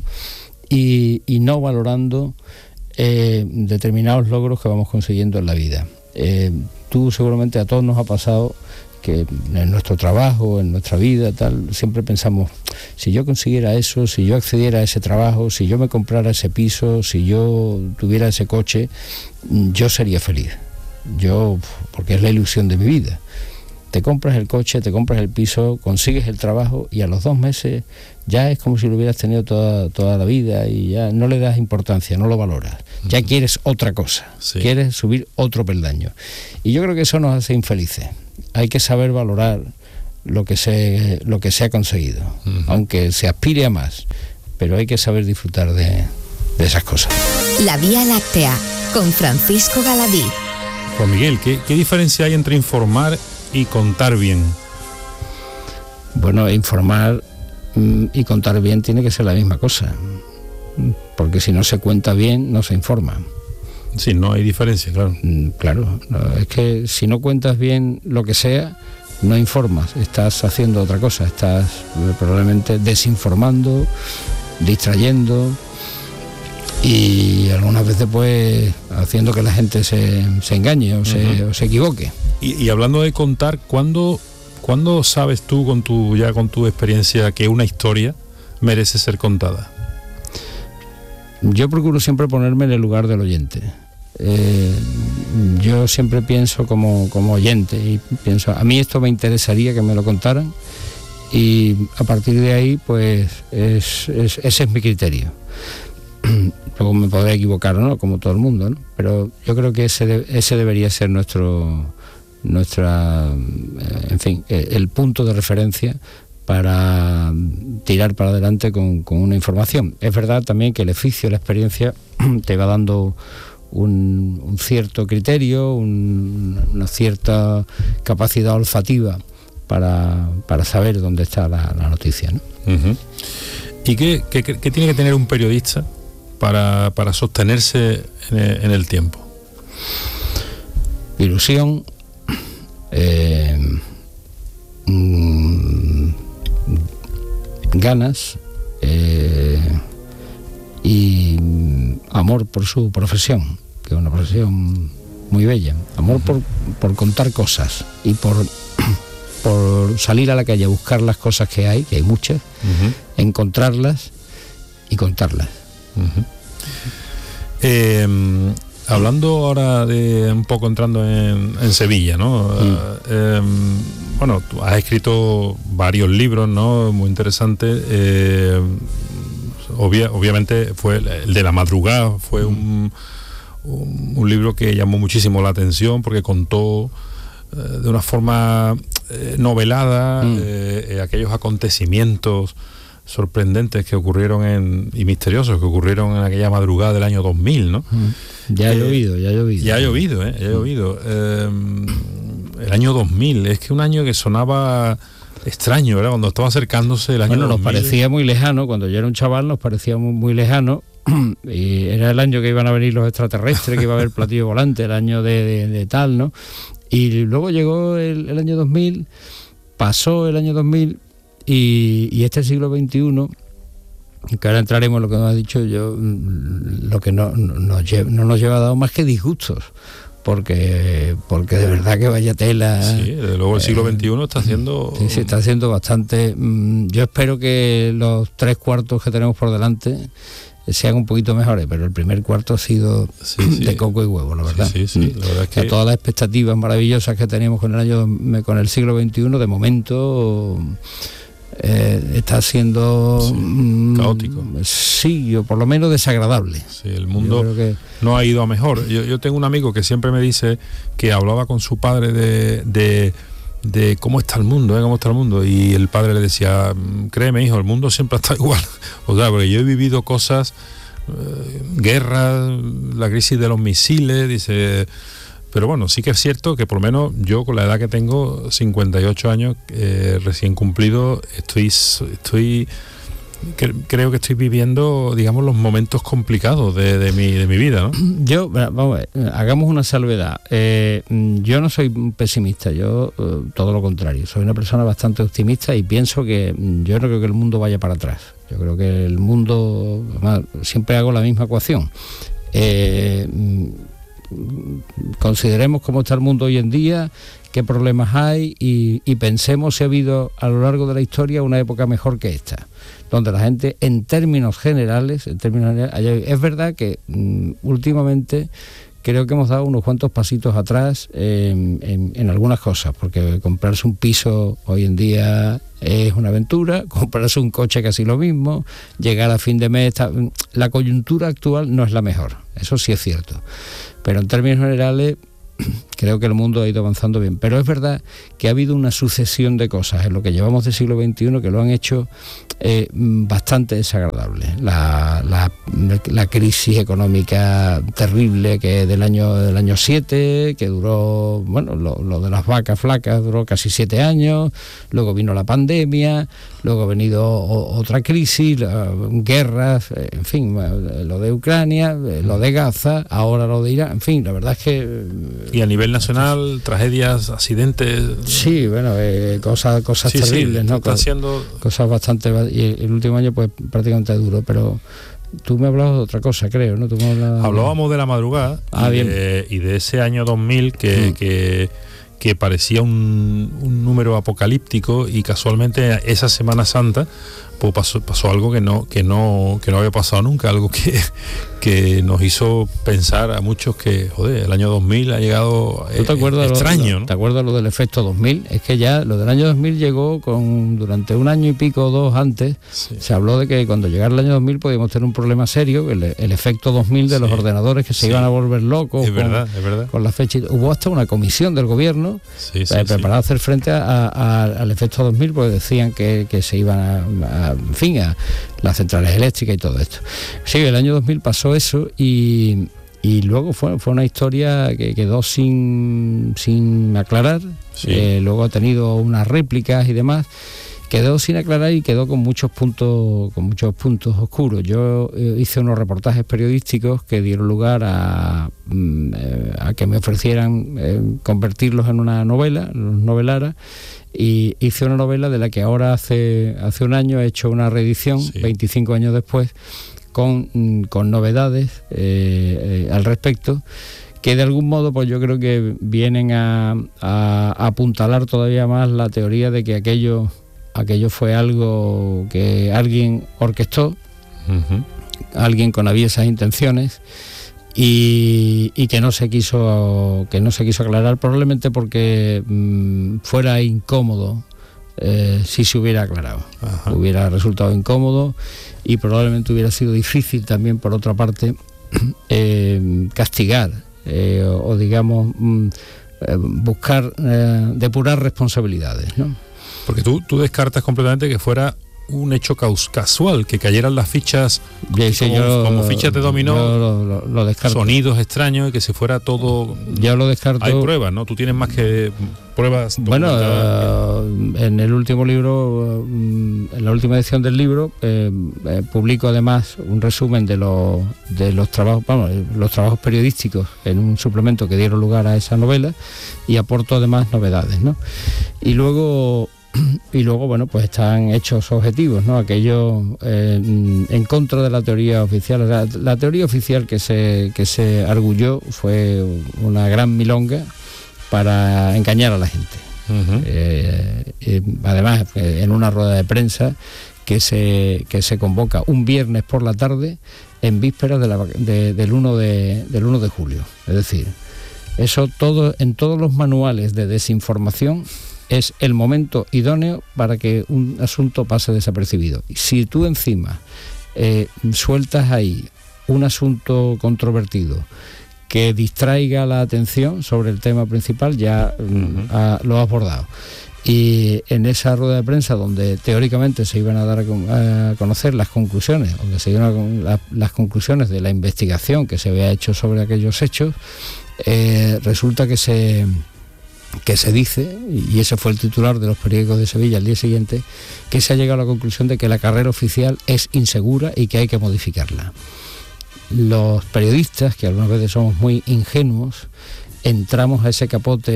C: y, y no valorando eh, determinados logros que vamos consiguiendo en la vida. Eh, tú seguramente, a todos nos ha pasado que en nuestro trabajo, en nuestra vida, tal, siempre pensamos, si yo consiguiera eso, si yo accediera a ese trabajo, si yo me comprara ese piso, si yo tuviera ese coche, yo sería feliz. Yo, porque es la ilusión de mi vida. Te compras el coche, te compras el piso, consigues el trabajo, y a los dos meses ya es como si lo hubieras tenido toda, toda la vida, y ya no le das importancia, no lo valoras. Ya uh-huh. quieres otra cosa, sí. quieres subir otro peldaño. Y yo creo que eso nos hace infelices. Hay que saber valorar lo que se, lo que se ha conseguido, uh-huh. aunque se aspire a más, pero hay que saber disfrutar de, de esas cosas.
A: La Vía Láctea, con Francisco Galadí.
B: Juan Miguel, ¿qué, qué diferencia hay entre informar y contar bien?
C: Bueno, informar y contar bien tiene que ser la misma cosa, porque si no se cuenta bien, no se informa.
B: Sí, no hay diferencia, claro.
C: Claro, no, es que si no cuentas bien lo que sea, no informas, estás haciendo otra cosa, estás probablemente desinformando, distrayendo y algunas veces pues haciendo que la gente se, se engañe o, uh-huh. se, o se equivoque.
B: Y, y hablando de contar, ¿cuándo, ¿cuándo sabes tú con tu ya con tu experiencia que una historia merece ser contada?
C: Yo procuro siempre ponerme en el lugar del oyente. Eh, yo siempre pienso como, como oyente y pienso, a mí esto me interesaría que me lo contaran, y a partir de ahí pues es, es, ese es mi criterio. Luego me podré equivocar, ¿no? Como todo el mundo, ¿no? Pero yo creo que ese, de, ese debería ser nuestro nuestra eh, en fin, el punto de referencia para tirar para adelante con, con una información. Es verdad también que el oficio, la experiencia te va dando Un, un cierto criterio, un, una cierta capacidad olfativa para, para saber dónde está la, la noticia, ¿no?
B: Uh-huh. ¿Y qué, qué, qué tiene que tener un periodista para, para sostenerse en el, en el tiempo?
C: Ilusión, eh, mm, ganas eh, y amor por su profesión, que es una profesión muy bella. Amor uh-huh. por, por contar cosas y por, por salir a la calle a buscar las cosas que hay, que hay muchas, uh-huh. encontrarlas y contarlas.
B: Uh-huh. Eh, hablando ahora de un poco entrando en, en Sevilla, ¿no? Mm. Uh, eh, bueno, tú has escrito varios libros, ¿no? Muy interesantes. Eh, Obvia, obviamente fue el de La Madrugada, fue un, un, un libro que llamó muchísimo la atención porque contó eh, de una forma eh, novelada mm. eh, aquellos acontecimientos sorprendentes que ocurrieron en, y misteriosos que ocurrieron en aquella madrugada del año dos mil, ¿no?
C: Mm. Ya ha eh, llovido, ya ha llovido.
B: Ya ha llovido, ¿eh? Ya ha llovido. Eh, el año dos mil, es que un año que sonaba extraño, ¿verdad? Cuando estaba acercándose el año
C: bueno,
B: dos mil.
C: Nos parecía muy lejano, cuando yo era un chaval nos parecía muy, muy lejano, y era el año que iban a venir los extraterrestres, que iba a haber platillo volante, el año de, de, de tal, ¿no? Y luego llegó el, el año dos mil, pasó el año dos mil, y, y este siglo veintiuno, que ahora entraremos en lo que nos ha dicho yo, lo que no, no, nos, lleva, no nos lleva dado más que disgustos. Porque porque de verdad que vaya tela.
B: Sí, desde luego el siglo veintiuno está haciendo...
C: Sí, sí, está haciendo bastante. Mmm, yo espero que los tres cuartos que tenemos por delante sean un poquito mejores, pero el primer cuarto ha sido sí, sí. de coco y huevo, la verdad.
B: Sí, sí, sí. La verdad es que...
C: A todas las expectativas maravillosas que teníamos con el año con el siglo veintiuno, de momento... Eh, está siendo
B: sí,
C: mmm,
B: caótico,
C: sí, o por lo menos desagradable.
B: Sí, el mundo que... no ha ido a mejor. Yo, yo tengo un amigo que siempre me dice que hablaba con su padre de, de, de cómo está el mundo, ¿eh? cómo está el mundo, y el padre le decía, créeme hijo, el mundo siempre está igual. O sea, porque yo he vivido cosas, eh, guerras, la crisis de los misiles, dice... Pero bueno, sí que es cierto que por lo menos yo con la edad que tengo, cincuenta y ocho años, eh, recién cumplido, estoy, estoy que, creo que estoy viviendo, digamos, los momentos complicados de, de, mi, de mi vida, ¿no?
C: Yo, vamos a ver, hagamos una salvedad. Eh, yo no soy pesimista, yo eh, todo lo contrario, soy una persona bastante optimista y pienso que yo no creo que el mundo vaya para atrás. Yo creo que el mundo, además, siempre hago la misma ecuación. Eh, consideremos cómo está el mundo hoy en día, qué problemas hay y, y pensemos si ha habido a lo largo de la historia una época mejor que esta, donde la gente en términos generales, en términos generales es verdad que um, últimamente creo que hemos dado unos cuantos pasitos atrás en, en, en algunas cosas, porque comprarse un piso hoy en día es una aventura, comprarse un coche casi lo mismo, llegar a fin de mes, está, la coyuntura actual no es la mejor, eso sí es cierto, pero en términos generales creo que el mundo ha ido avanzando bien, pero es verdad que ha habido una sucesión de cosas en lo que llevamos del siglo veintiuno que lo han hecho eh, bastante desagradable. La, la, la crisis económica terrible que del año del año siete, que duró, bueno, lo, lo de las vacas flacas duró casi siete años, luego vino la pandemia, luego ha venido o, otra crisis, la, guerras, en fin, lo de Ucrania, lo de Gaza, ahora lo de Irán, en fin, la verdad es que...
B: Y a nivel nacional, tragedias, accidentes...
C: Sí, bueno, eh, cosas cosas
B: sí,
C: terribles,
B: sí,
C: ¿no?
B: Está siendo...
C: Cosas bastante... Y el último año, pues, prácticamente duro, pero... Tú me hablabas de otra cosa, creo, ¿no? Tú me hablabas...
B: Hablábamos de la madrugada
C: ah,
B: y,
C: bien.
B: De, y de ese año dos mil que... Mm. que que parecía un, un número apocalíptico, y casualmente esa Semana Santa pues pasó, pasó algo que no que no que no había pasado nunca, algo que, que nos hizo pensar a muchos que, joder, el año dos mil ha llegado eh,
C: ¿Tú te acuerdas
B: extraño,
C: lo,
B: ¿no?
C: ¿Te acuerdas lo del efecto dos mil? Es que ya lo del año dos mil llegó con durante un año y pico o dos antes, sí. Se habló de que cuando llegara el año dos mil podíamos tener un problema serio, el, el efecto dos mil de sí. Los ordenadores que se sí. iban a volver locos.
B: Es con, verdad, es verdad.
C: Con la fecha. Hubo hasta una comisión del gobierno
B: sí, sí,
C: eh, preparada
B: sí.
C: a hacer frente a, a, al efecto dos mil, porque decían que, que se iban a, a, en fin, a las centrales eléctricas y todo esto. Sí, el año dos mil pasó eso y, y luego fue, fue una historia que quedó sin, sin aclarar, sí. eh, luego ha tenido unas réplicas y demás, quedó sin aclarar y quedó con muchos puntos con muchos puntos oscuros. Yo eh, hice unos reportajes periodísticos que dieron lugar a, eh, a que me ofrecieran eh, convertirlos en una novela, los novelara, y hice una novela de la que ahora hace hace un año he hecho una reedición, sí. veinticinco años después, con, con novedades eh, eh, al respecto, que de algún modo pues yo creo que vienen a, a, a apuntalar todavía más la teoría de que aquello aquello fue algo que alguien orquestó, uh-huh. alguien con aviesas intenciones, y, y que no se quiso que no se quiso aclarar, probablemente porque mmm, fuera incómodo eh, si se hubiera aclarado. Ajá. Hubiera resultado incómodo y probablemente hubiera sido difícil también, por otra parte, eh, castigar eh, o, o digamos mmm, eh, buscar eh, depurar responsabilidades, ¿no?
B: Porque tú, tú descartas completamente que fuera un hecho caus- casual, que cayeran las fichas
C: sí, sí,
B: como,
C: yo,
B: como fichas de dominó,
C: lo, lo, lo
B: sonidos extraños, y que se fuera todo...
C: Yo lo descarto.
B: Hay pruebas, ¿no? Tú tienes más que pruebas.
C: Bueno, uh, en el último libro, uh, en la última edición del libro, eh, eh, publico además un resumen de los de los trabajos, vamos, los trabajos periodísticos en un suplemento que dieron lugar a esa novela, y aporto además novedades, ¿no? Y luego... Y luego, bueno, pues están hechos objetivos, ¿no? Aquello eh, en contra de la teoría oficial. O sea, la teoría oficial que se, que se arguyó fue una gran milonga para engañar a la gente. Uh-huh. Eh, eh, además, eh, en una rueda de prensa que se, que se convoca un viernes por la tarde en vísperas de la, de, del, uno de, del uno de julio. Es decir, eso todo en todos los manuales de desinformación es el momento idóneo para que un asunto pase desapercibido. Si tú encima eh, sueltas ahí un asunto controvertido que distraiga la atención sobre el tema principal, ya uh-huh. a, lo has bordado. Y en esa rueda de prensa donde teóricamente se iban a dar a, a conocer las conclusiones, donde se iban a la, las conclusiones de la investigación que se había hecho sobre aquellos hechos, eh, resulta que se... que se dice, y ese fue el titular de los periódicos de Sevilla al día siguiente, que se ha llegado a la conclusión de que la carrera oficial es insegura y que hay que modificarla. Los periodistas, que algunas veces somos muy ingenuos, entramos a ese capote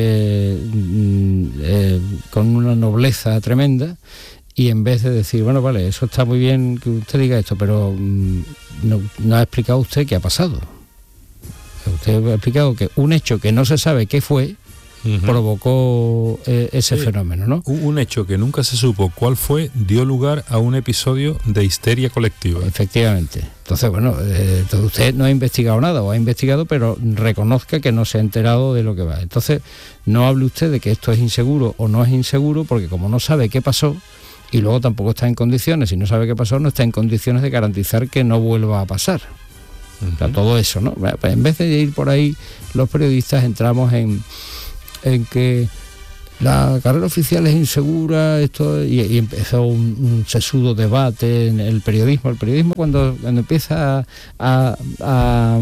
C: eh, con una nobleza tremenda, y en vez de decir, bueno, vale, eso está muy bien que usted diga esto, pero mm, no, no ha explicado usted qué ha pasado. Usted ha explicado que un hecho que no se sabe qué fue, Uh-huh. provocó eh, ese sí. fenómeno, ¿no?
B: Un hecho que nunca se supo cuál fue dio lugar a un episodio de histeria colectiva.
C: Efectivamente. Entonces, bueno, eh, usted no ha investigado nada, o ha investigado, pero reconozca que no se ha enterado de lo que va. Entonces, no hable usted de que esto es inseguro o no es inseguro, porque como no sabe qué pasó, y luego tampoco está en condiciones, si no sabe qué pasó, no está en condiciones de garantizar que no vuelva a pasar. Uh-huh. O sea, todo eso, ¿no? Pues en vez de ir por ahí, los periodistas entramos en... en que la carrera oficial es insegura, esto y, y empezó un, un sesudo debate en el periodismo. El periodismo cuando, cuando empieza a, a,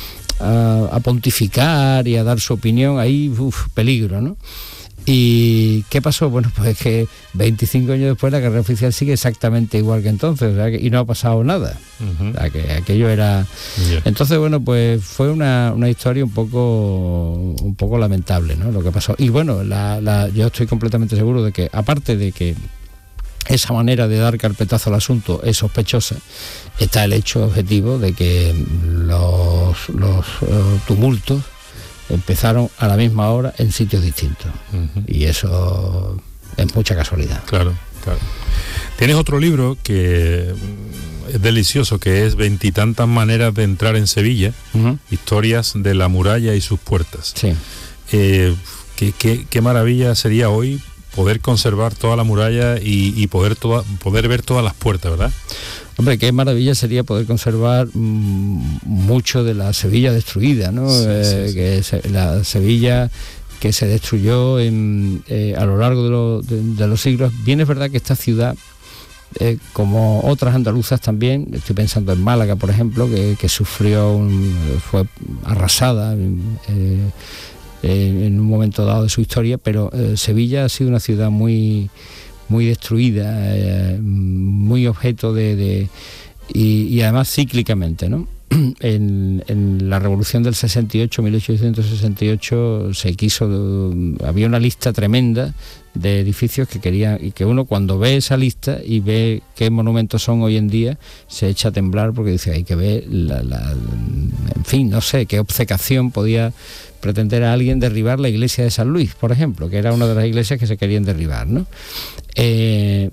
C: a, a pontificar y a dar su opinión, ahí, uf, peligro, ¿no? ¿Y qué pasó? Bueno, pues es que veinticinco años después la carrera oficial sigue exactamente igual que entonces, o sea, que, y no ha pasado nada. Uh-huh. O sea, que aquello era... Yeah. Entonces, bueno, pues fue una, una historia un poco un poco lamentable, ¿no? Lo que pasó. Y bueno, la, la, yo estoy completamente seguro de que, aparte de que esa manera de dar carpetazo al asunto es sospechosa, está el hecho objetivo de que los, los uh, tumultos empezaron a la misma hora en sitios distintos. Uh-huh. Y eso es mucha casualidad.
B: Claro, claro. Tienes otro libro que es delicioso, que es Veintitantas maneras de entrar en Sevilla, uh-huh. Historias de la muralla y sus puertas.
C: Sí.
B: Eh, qué, qué, qué maravilla sería hoy poder conservar toda la muralla y, y poder, toda, poder ver todas las puertas, ¿verdad?
C: Hombre, qué maravilla sería poder conservar mmm, mucho de la Sevilla destruida, ¿no? Sí, eh, sí, sí. Que es la Sevilla que se destruyó en, eh, a lo largo de, lo, de, de los siglos. Bien es verdad que esta ciudad, eh, como otras andaluzas también, estoy pensando en Málaga, por ejemplo, que, que sufrió, un, fue arrasada eh, en un momento dado de su historia, pero eh, Sevilla ha sido una ciudad muy... muy destruida, eh, muy objeto de, de y, y además cíclicamente, ¿no? En, en la Revolución del sesenta y ocho, mil ochocientos sesenta y ocho, se quiso, había una lista tremenda de edificios que querían, y que uno cuando ve esa lista y ve qué monumentos son hoy en día, se echa a temblar porque dice, hay que ver la, la, en fin, no sé qué obcecación podía pretender a alguien derribar la iglesia de San Luis, por ejemplo, que era una de las iglesias que se querían derribar, ¿no? Eh,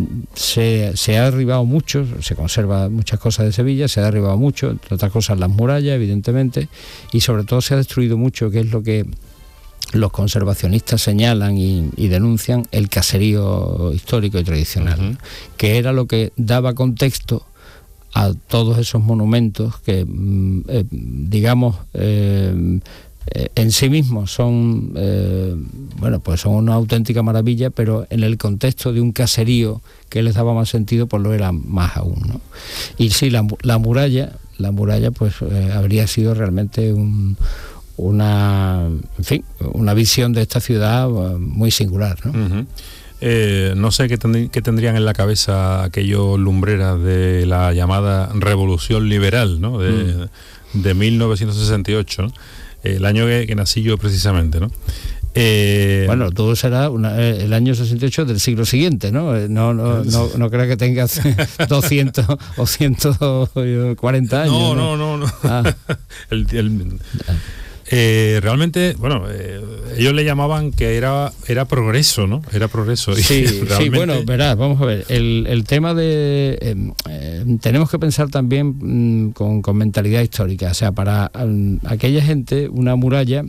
C: se, se ha derribado mucho, se conserva muchas cosas de Sevilla, se ha derribado mucho, entre otras cosas las murallas, evidentemente, y sobre todo se ha destruido mucho, que es lo que los conservacionistas señalan y, y denuncian, el caserío histórico y tradicional, uh-huh. que era lo que daba contexto a todos esos monumentos que, eh, digamos, eh, Eh, en sí mismos son eh, bueno, pues son una auténtica maravilla, pero en el contexto de un caserío que les daba más sentido, pues lo era más aún, ¿no? Y sí, la, la muralla la muralla pues eh, habría sido realmente un, una en fin, una visión de esta ciudad uh, muy singular, ¿no?
B: Uh-huh. Eh, no sé qué, tendrí, qué tendrían en la cabeza aquellos lumbreras de la llamada Revolución Liberal, ¿no? De, mm. de mil novecientos sesenta y ocho, ¿no? El año que, que nací yo precisamente, ¿no? Eh,
C: bueno, todo será una, eh, el año sesenta y ocho del siglo siguiente, ¿no? No, no, no, no creo que tengas doscientos o ciento cuarenta años.
B: No, no, no, no. no. Ah. el, el, eh, realmente, bueno, eh, ellos le llamaban que era era progreso, ¿no? Era progreso.
C: Sí, realmente... sí, bueno, verás, vamos a ver, el, el tema de... Eh, eh, tenemos que pensar también mmm, con, con mentalidad histórica, o sea, para um, aquella gente una muralla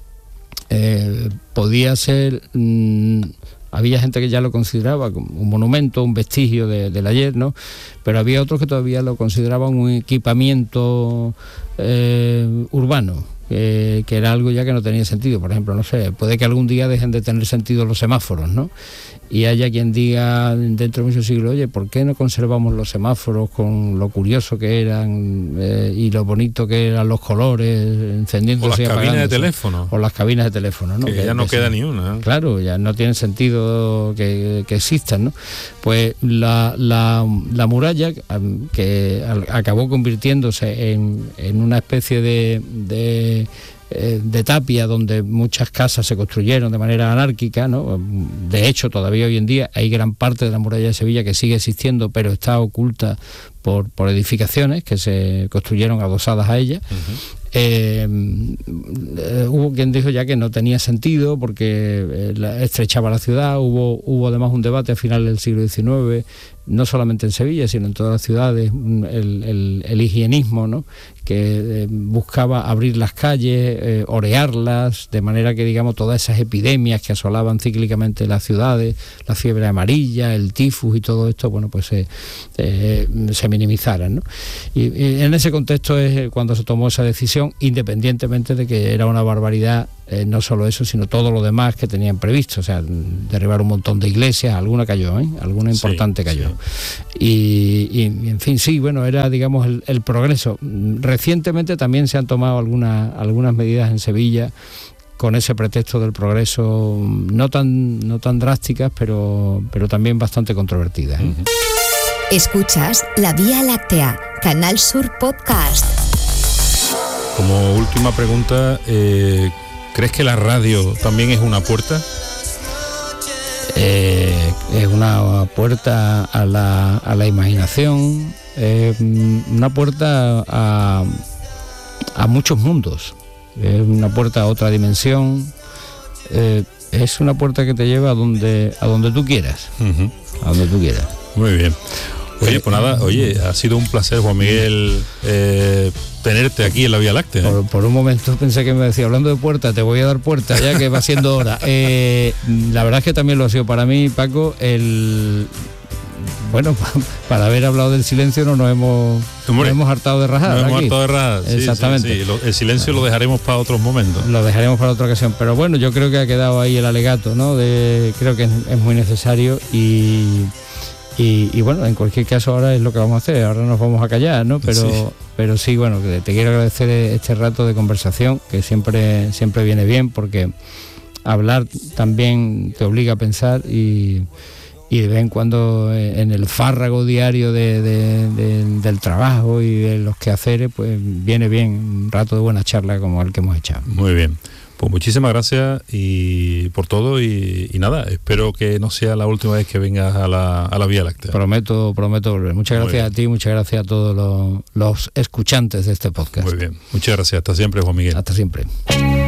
C: eh, podía ser... Mmm, había gente que ya lo consideraba como un monumento, un vestigio de, del ayer, ¿no? Pero había otros que todavía lo consideraban un equipamiento eh, urbano. Eh, que era algo ya que no tenía sentido. Por ejemplo, no sé, puede que algún día dejen de tener sentido los semáforos, ¿no? Y haya quien diga dentro de muchos siglos, oye, ¿por qué no conservamos los semáforos con lo curioso que eran eh, y lo bonito que eran los colores, encendiéndose y apagándose?
B: O las cabinas de teléfono.
C: O las cabinas de teléfono, ¿no?
B: Que, que ya no
C: que
B: queda
C: se,
B: ni una. ¿eh?
C: Claro, ya no tiene sentido que, que existan, ¿no? Pues la, la, la muralla, que acabó convirtiéndose en, en una especie de... de de tapia donde muchas casas se construyeron de manera anárquica, ¿no? De hecho, todavía hoy en día hay gran parte de la muralla de Sevilla que sigue existiendo, pero está oculta por, por edificaciones que se construyeron adosadas a ella. Uh-huh. Eh, eh, hubo quien dijo ya que no tenía sentido porque eh, la, estrechaba la ciudad. Hubo, hubo además un debate a finales del siglo diecinueve no solamente en Sevilla, sino en todas las ciudades, el, el, el higienismo, ¿no?, que eh, buscaba abrir las calles, eh, orearlas, de manera que, digamos, todas esas epidemias que asolaban cíclicamente las ciudades, la fiebre amarilla, el tifus y todo esto, bueno, pues eh, eh, se minimizaran, ¿no? Y, y en ese contexto es cuando se tomó esa decisión, independientemente de que era una barbaridad, eh, no solo eso, sino todo lo demás que tenían previsto, o sea, derribar un montón de iglesias, alguna cayó, ¿eh? Alguna importante sí, cayó. Sí. Y, y, en fin, sí, bueno, era, digamos, el, el progreso. Recientemente también se han tomado algunas, algunas medidas en Sevilla con ese pretexto del progreso, no tan, no tan drásticas, pero, pero también bastante controvertidas, ¿eh? Uh-huh.
A: Escuchas La Vía Láctea, Canal Sur Podcast.
B: Como última pregunta, eh, ¿crees que la radio también es una puerta?
C: Eh, es una puerta a la, a la imaginación, eh, una puerta a, a muchos mundos, es una puerta a otra dimensión, eh, es una puerta que te lleva a donde, a donde tú quieras, uh-huh. a donde tú quieras.
B: Muy bien. Oye, pues nada, oye, ha sido un placer, Juan Miguel, eh, tenerte aquí en la Vía Láctea.
C: Por, por un momento pensé que me decía, hablando de puerta, te voy a dar puerta, ya que va siendo hora. Eh, la verdad es que también lo ha sido para mí, Paco, el... Bueno, para haber hablado del silencio no nos hemos, Hombre, nos hemos hartado de rajar.
B: Nos hemos
C: aquí.
B: hartado de rajar, sí,
C: exactamente.
B: Sí, sí. Lo, el silencio lo dejaremos para otros momentos.
C: Lo dejaremos para otra ocasión, pero bueno, yo creo que ha quedado ahí el alegato, ¿no? De, creo que es, es muy necesario y... Y, y bueno, en cualquier caso ahora es lo que vamos a hacer, ahora nos vamos a callar, ¿no? Pero sí, pero sí bueno, te quiero agradecer este rato de conversación, que siempre, siempre viene bien, porque hablar también te obliga a pensar y, y de vez en cuando en el fárrago diario de, de, de, del trabajo y de los quehaceres, pues viene bien un rato de buena charla como el que hemos echado.
B: Muy bien. Pues muchísimas gracias y por todo y, y nada, espero que no sea la última vez que vengas a la, a la Vía Láctea.
C: Prometo, prometo volver. Muchas Muy gracias bien. a ti, muchas gracias a todos los, los escuchantes de este podcast.
B: Muy bien, muchas gracias. Hasta siempre, Juan Miguel.
C: Hasta siempre.